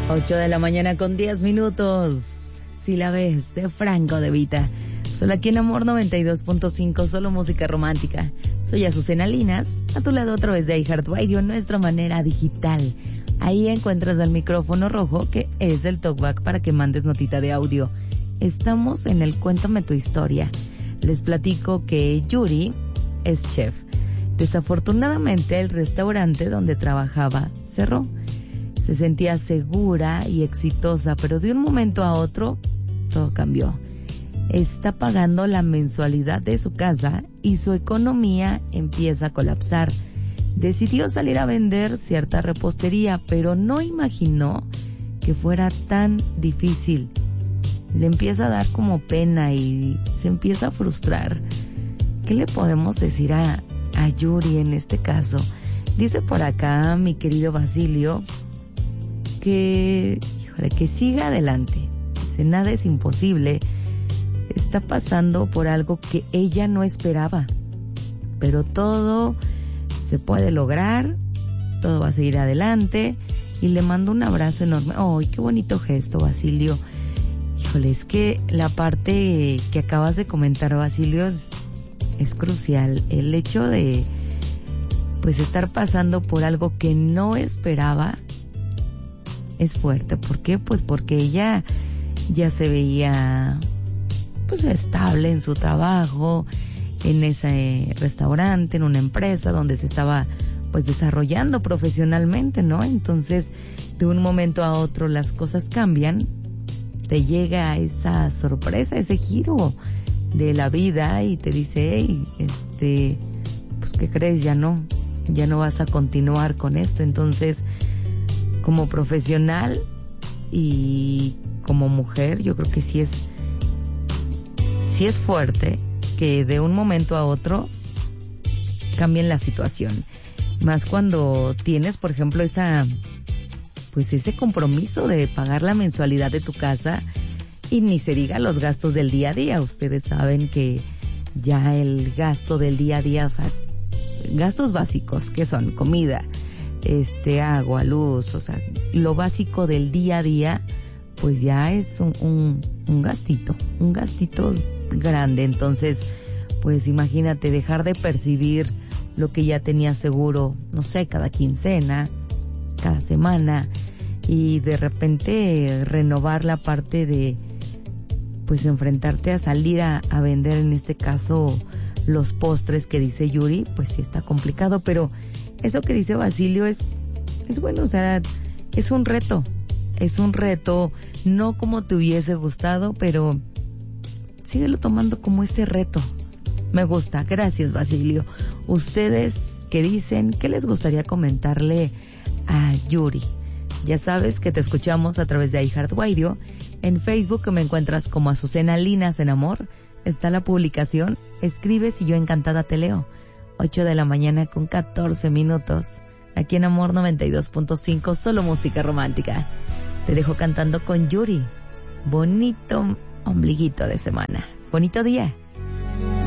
8 de la mañana con 10 minutos. Si la ves, de Franco De Vita. Solo aquí en Amor 92.5, solo música romántica. Soy Azucena Linas, a tu lado a través de iHeartRadio, nuestra manera digital. Ahí encuentras el micrófono rojo, que es el talkback para que mandes notita de audio. Estamos en el Cuéntame tu historia. Les platico que Yuri es chef. Desafortunadamente, el restaurante donde trabajaba cerró. Se sentía segura y exitosa, pero de un momento a otro, todo cambió. Está pagando la mensualidad de su casa y su economía empieza a colapsar. Decidió salir a vender cierta repostería, pero no imaginó que fuera tan difícil. Le empieza a dar como pena y se empieza a frustrar. ¿Qué le podemos decir a Yuri en este caso? Dice por acá mi querido Basilio que siga adelante. Dice, nada es imposible. Está pasando por algo que ella no esperaba, pero todo se puede lograr, todo va a seguir adelante, y le mando un abrazo enorme. ¡Ay, qué bonito gesto, Basilio! Híjole, es que la parte que acabas de comentar, Basilio, es crucial. El hecho de pues estar pasando por algo que no esperaba es fuerte. ¿Por qué? Pues porque ella ya se veía pues estable en su trabajo, en ese restaurante, en una empresa donde se estaba pues desarrollando profesionalmente, ¿no? Entonces, de un momento a otro las cosas cambian, te llega esa sorpresa, ese giro de la vida y te dice, hey, pues ¿qué crees? Ya no vas a continuar con esto. Entonces, como profesional y como mujer, yo creo que sí es fuerte que de un momento a otro cambien la situación. Más cuando tienes, por ejemplo, ese compromiso de pagar la mensualidad de tu casa y ni se diga los gastos del día a día. Ustedes saben que ya el gasto del día a día, o sea, gastos básicos, que son comida, agua, luz, o sea, lo básico del día a día, pues ya es un gastito grande. Entonces, pues imagínate dejar de percibir lo que ya tenías seguro, no sé, cada quincena, cada semana, y de repente renovar la parte de pues enfrentarte a salir a vender, en este caso los postres que dice Yuri, pues sí está complicado. Pero eso que dice Basilio es bueno, o sea, es un reto, no como te hubiese gustado, pero síguelo tomando como ese reto. Me gusta. Gracias, Basilio. Ustedes que dicen, ¿qué les gustaría comentarle a Yuri? Ya sabes que te escuchamos a través de iHeartRadio. En Facebook me encuentras como Azucena Linas en Amor. Está la publicación. Escribes y yo encantada te leo. 8 de la mañana con 14 minutos. Aquí en Amor 92.5, solo música romántica. Te dejo cantando con Yuri. Bonito ombliguito de semana. Bonito día.